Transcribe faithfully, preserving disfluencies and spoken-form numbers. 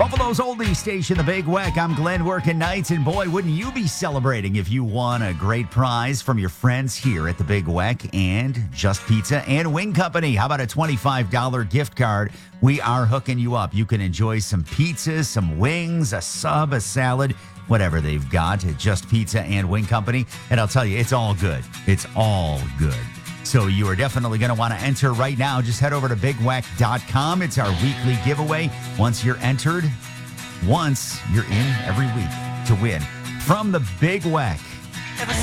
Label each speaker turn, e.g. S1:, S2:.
S1: Buffalo's oldie station, The Big Weck. I'm Glenn working nights, and boy, wouldn't you be celebrating if you won a great prize from your friends here at The Big Weck and Just Pizza and Wing Company. How about a twenty-five dollars gift card? We are hooking you up. You can enjoy some pizzas, some wings, a sub, a salad, whatever they've got at Just Pizza and Wing Company. And I'll tell you, it's all good. It's all good. So you are definitely going to want to enter right now. Just head over to big wack dot com. It's our weekly giveaway. Once you're entered, once you're in every week to win from the Big Weck.